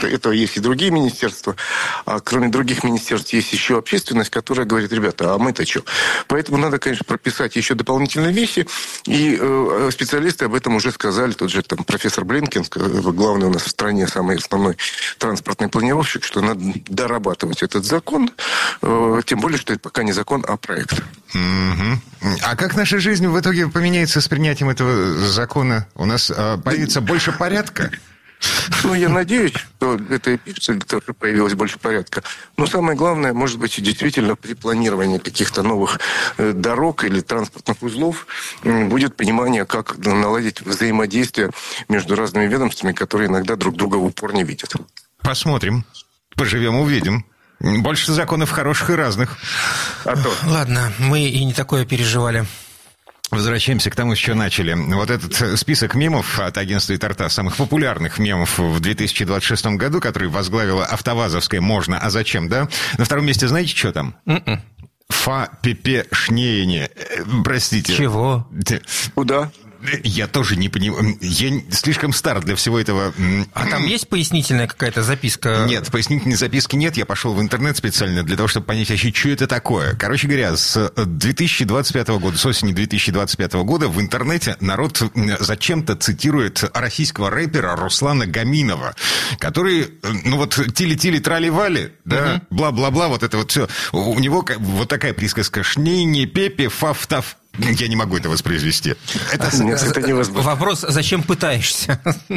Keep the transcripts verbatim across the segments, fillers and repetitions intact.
это, это есть и другие министерства. А кроме других министерств есть еще общественность, которая говорит, ребята, а мы-то что? Поэтому надо, конечно, прописать еще дополнительные вещи. И э, специалисты об этом уже сказали. Тот же там, профессор Блинкин, главный у нас в стране, самый основной транспортный планировщик, что надо дорабатывать этот закон. Э, тем более, что это пока не закон, а проект. Mm-hmm. А как наша жизнь в итоге поменяется с принятием этого закона? У нас э, появится больше порядка? Ну, я надеюсь, что это и пишется для того, чтобы появилось больше порядка. Но самое главное, может быть, действительно при планировании каких-то новых дорог или транспортных узлов будет понимание, как наладить взаимодействие между разными ведомствами, которые иногда друг друга в упор не видят. Посмотрим. Поживем, увидим. Больше законов хороших и разных. А то. Ладно, мы и не такое переживали. Возвращаемся к тому, с чего начали. Вот этот список мемов от агентства ИТАРТА, самых популярных мемов в две тысячи двадцать шестом году, который возглавила автовазовская «Можно, а зачем?», да? На втором месте знаете, что там? Mm-mm. Фа-пепе-шнеене. Простите. Чего? Куда? Я тоже не понимаю. Я слишком стар для всего этого. А там есть пояснительная какая-то записка? Нет, пояснительной записки нет. Я пошел в интернет специально для того, чтобы понять вообще, что это такое. Короче говоря, с две тысячи двадцать пятого года, с осени две тысячи двадцать пятого года в интернете народ зачем-то цитирует российского рэпера Руслана Гаминова, который, ну вот, тили-тили-трали-вали, да, угу. бла-бла-бла, вот это вот все. У него вот такая присказка: «Шнейни, пепе, фаф-таф». Я не могу это воспроизвести. Это, Нет, это невозможно. Вопрос, зачем пытаешься?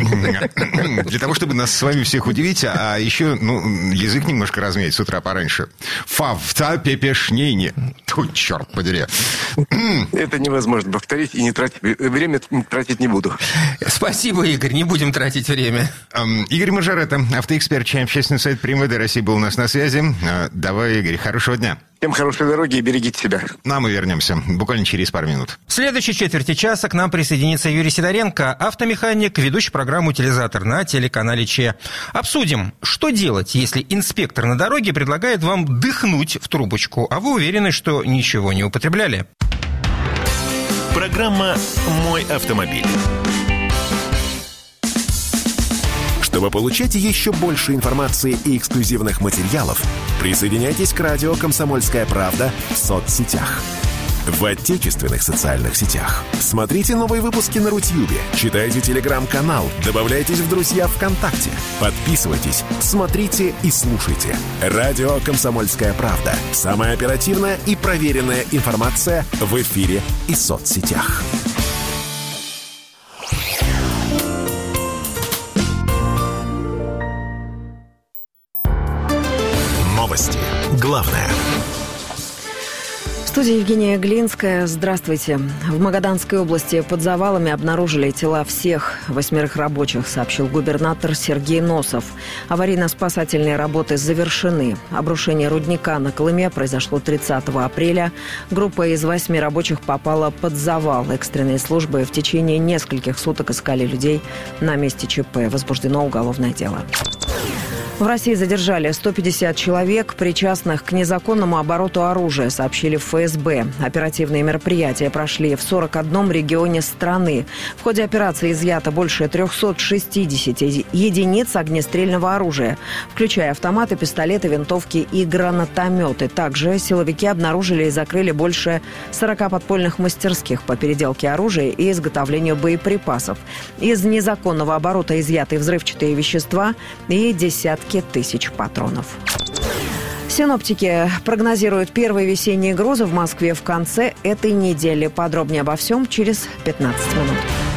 Для того, чтобы нас с вами всех удивить, а еще, ну, язык немножко размять с утра пораньше. Фавта пепешнейни. Ой, черт подери. Это невозможно повторить и не тратить. Время тратить не буду. Спасибо, Игорь, не будем тратить время. Игорь Мажоретто, автоэксперт, член общественный совет при МВД России, был у нас на связи. Давай, Игорь, хорошего дня. Всем хорошей дороги и берегите себя. Ну, а мы вернемся буквально через пару минут. В следующей четверти часа к нам присоединится Юрий Сидоренко, автомеханик, ведущий программу «Утилизатор» на телеканале ЧЕ. Обсудим, что делать, если инспектор на дороге предлагает вам дыхнуть в трубочку, а вы уверены, что ничего не употребляли. Программа «Мой автомобиль». Чтобы получать еще больше информации и эксклюзивных материалов, присоединяйтесь к радио «Комсомольская правда» в соцсетях. В отечественных социальных сетях. Смотрите новые выпуски на Рутьюбе, читайте телеграм-канал, добавляйтесь в друзья ВКонтакте, подписывайтесь, смотрите и слушайте. Радио «Комсомольская правда». Самая оперативная и проверенная информация в эфире и соцсетях. Новости. Главное. В студии Евгения Глинская. Здравствуйте. В Магаданской области под завалами обнаружили тела всех восьмерых рабочих, сообщил губернатор Сергей Носов. Аварийно-спасательные работы завершены. Обрушение рудника на Колыме произошло тридцатого апреля. Группа из восьми рабочих попала под завал. Экстренные службы в течение нескольких суток искали людей на месте ЧП. Возбуждено уголовное дело. В России задержали сто пятьдесят человек, причастных к незаконному обороту оружия, сообщили в ФСБ. Оперативные мероприятия прошли в сорок одном регионе страны. В ходе операции изъято больше триста шестьдесят единиц огнестрельного оружия, включая автоматы, пистолеты, винтовки и гранатометы. Также силовики обнаружили и закрыли больше сорока подпольных мастерских по переделке оружия и изготовлению боеприпасов. Из незаконного оборота изъяты взрывчатые вещества и десятки тысяч патронов. Синоптики прогнозируют первые весенние грозы в Москве в конце этой недели. Подробнее обо всем через пятнадцать минут.